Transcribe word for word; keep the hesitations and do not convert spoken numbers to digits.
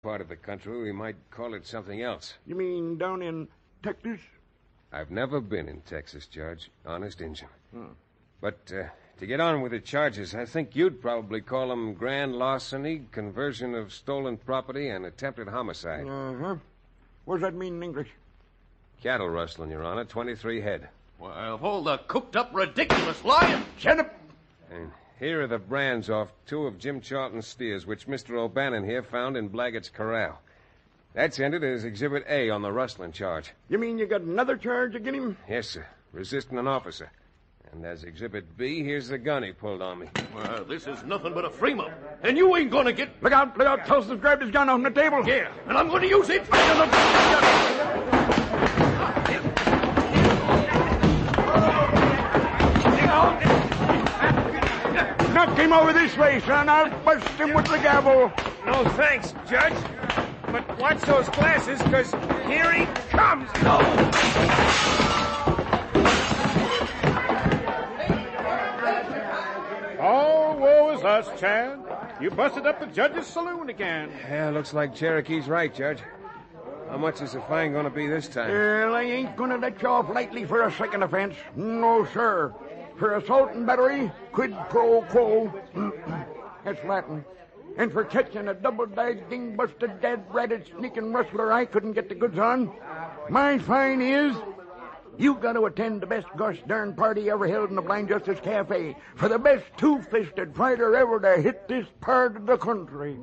part of the country, we might call it something else. You mean down in Texas? I've never been in Texas, Judge. Honest Injun. Hmm. But uh, to get on with the charges, I think you'd probably call them grand larceny, conversion of stolen property, and attempted homicide. Uh-huh. What does that mean in English? Cattle rustling, Your Honor. twenty-three head. Well, hold the cooked-up, ridiculous lying. Shut up. And here are the brands off two of Jim Charlton's steers, which Mister O'Bannon here found in Blaggett's corral. That's entered as Exhibit A on the rustling charge. You mean you got another charge against him? Yes, sir. Resisting an officer. And as Exhibit B, here's the gun he pulled on me. Well, this is nothing but a frame-up. And you ain't gonna get... Look out, look out. Tulsa's grabbed his gun off the table. Yeah, and I'm going to use it. Knock him over this way, son. I'll bust him with the gavel. No thanks, Judge. But watch those glasses, because here he comes. No! Oh, woe is us, Chad. You busted up the judge's saloon again. Yeah, looks like Cherokee's right, Judge. How much is the fine going to be this time? Well, I ain't going to let you off lightly for a second offense. No, sir. For assault and battery, quid pro quo. That's Latin. And for catching a double-dyed, ding-busted, dead-ratted, sneaking rustler I couldn't get the goods on, my fine is... You got to attend the best gosh darn party ever held in the Blind Justice Cafe for the best two-fisted fighter ever to hit this part of the country.